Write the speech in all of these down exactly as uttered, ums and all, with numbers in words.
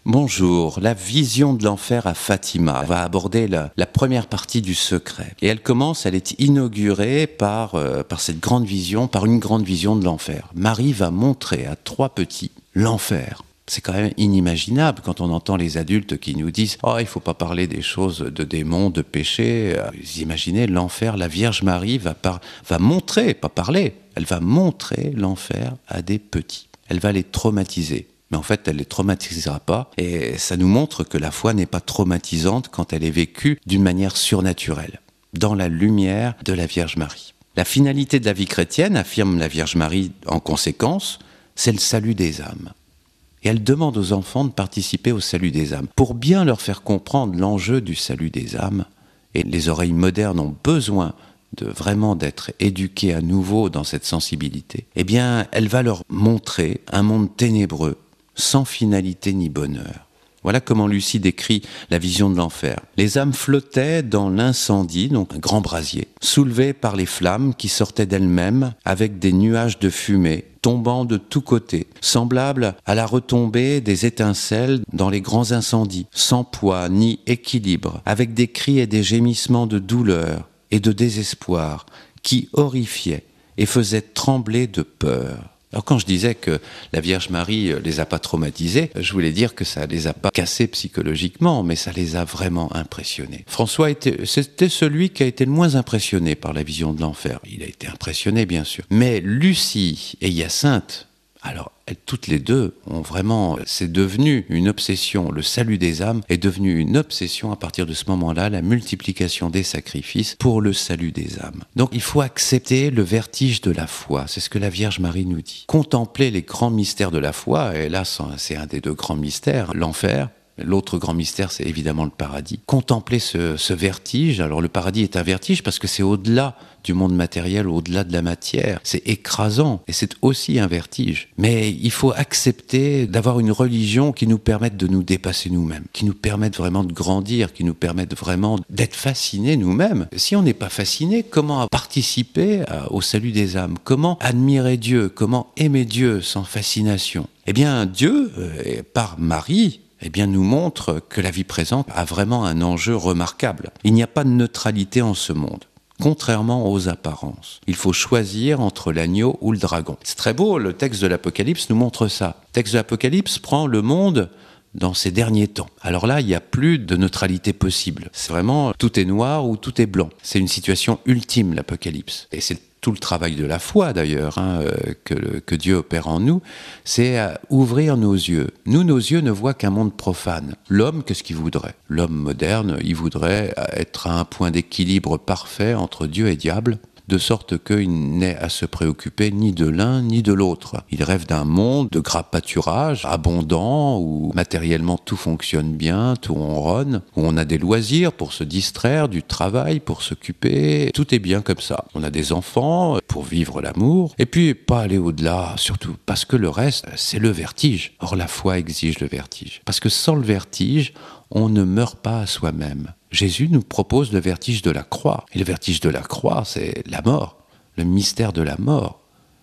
Bonjour, la vision de l'enfer à Fatima va aborder la, la première partie du secret. Et elle commence, elle est inaugurée par, euh, par cette grande vision, par une grande vision de l'enfer. Marie va montrer à trois petits l'enfer. C'est quand même inimaginable quand on entend les adultes qui nous disent « Oh, il ne faut pas parler des choses de démons, de péchés. » Vous imaginez l'enfer, la Vierge Marie va, par, va montrer, pas parler, elle va montrer l'enfer à des petits. Elle va les traumatiser. Mais en fait, elle ne les traumatisera pas. Et ça nous montre que la foi n'est pas traumatisante quand elle est vécue d'une manière surnaturelle, dans la lumière de la Vierge Marie. La finalité de la vie chrétienne, affirme la Vierge Marie en conséquence, c'est le salut des âmes. Et elle demande aux enfants de participer au salut des âmes. Pour bien leur faire comprendre l'enjeu du salut des âmes, et les oreilles modernes ont besoin de vraiment d'être éduquées à nouveau dans cette sensibilité, eh bien, elle va leur montrer un monde ténébreux, sans finalité ni bonheur. Voilà comment Lucie décrit la vision de l'enfer. Les âmes flottaient dans l'incendie, donc un grand brasier, soulevées par les flammes qui sortaient d'elles-mêmes avec des nuages de fumée tombant de tous côtés, semblables à la retombée des étincelles dans les grands incendies, sans poids ni équilibre, avec des cris et des gémissements de douleur et de désespoir qui horrifiaient et faisaient trembler de peur. Alors quand je disais que la Vierge Marie les a pas traumatisés, je voulais dire que ça les a pas cassés psychologiquement, mais ça les a vraiment impressionnés. François était, c'était celui qui a été le moins impressionné par la vision de l'enfer. Il a été impressionné, bien sûr. Mais Lucie et Hyacinthe, alors elles, toutes les deux ont vraiment, c'est devenu une obsession. Le salut des âmes est devenu une obsession à partir de ce moment-là, la multiplication des sacrifices pour le salut des âmes. Donc il faut accepter le vertige de la foi, c'est ce que la Vierge Marie nous dit. Contempler les grands mystères de la foi, et là c'est un des deux grands mystères, l'enfer. L'autre grand mystère, c'est évidemment le paradis. Contempler ce, ce vertige, alors le paradis est un vertige parce que c'est au-delà du monde matériel, au-delà de la matière. C'est écrasant et c'est aussi un vertige. Mais il faut accepter d'avoir une religion qui nous permette de nous dépasser nous-mêmes, qui nous permette vraiment de grandir, qui nous permette vraiment d'être fascinés nous-mêmes. Si on n'est pas fasciné, comment participer au salut des âmes? Comment admirer Dieu? Comment aimer Dieu sans fascination? Eh bien, Dieu, euh, par Marie, eh bien, nous montre que la vie présente a vraiment un enjeu remarquable. Il n'y a pas de neutralité en ce monde, contrairement aux apparences. Il faut choisir entre l'agneau ou le dragon. C'est très beau, le texte de l'Apocalypse nous montre ça. Le texte de l'Apocalypse prend le monde dans ces derniers temps. Alors là, il n'y a plus de neutralité possible. C'est vraiment tout est noir ou tout est blanc. C'est une situation ultime, l'Apocalypse. Et c'est tout le travail de la foi d'ailleurs, hein, que, que Dieu opère en nous, c'est à ouvrir nos yeux. Nous, nos yeux ne voient qu'un monde profane. L'homme, qu'est-ce qu'il voudrait? L'homme moderne, il voudrait être à un point d'équilibre parfait entre Dieu et diable, de sorte qu'il n'ait à se préoccuper ni de l'un ni de l'autre. Il rêve d'un monde de gras pâturage, abondant, où matériellement tout fonctionne bien, tout ronronne, où on a des loisirs pour se distraire, du travail pour s'occuper, tout est bien comme ça. On a des enfants pour vivre l'amour, et puis pas aller au-delà, surtout parce que le reste, c'est le vertige. Or la foi exige le vertige, parce que sans le vertige, on ne meurt pas à soi-même. Jésus nous propose le vertige de la croix. Et le vertige de la croix, c'est la mort, le mystère de la mort,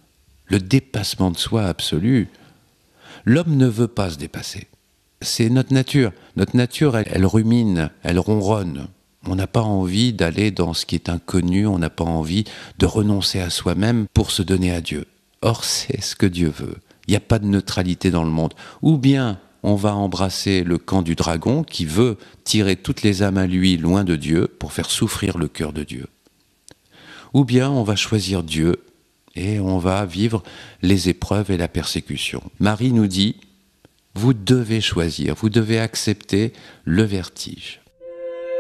le dépassement de soi absolu. L'homme ne veut pas se dépasser. C'est notre nature. Notre nature, elle, elle rumine, elle ronronne. On n'a pas envie d'aller dans ce qui est inconnu, on n'a pas envie de renoncer à soi-même pour se donner à Dieu. Or, c'est ce que Dieu veut. Il n'y a pas de neutralité dans le monde. Ou bien on va embrasser le camp du dragon qui veut tirer toutes les âmes à lui loin de Dieu pour faire souffrir le cœur de Dieu. Ou bien on va choisir Dieu et on va vivre les épreuves et la persécution. Marie nous dit, vous devez choisir, vous devez accepter le vertige.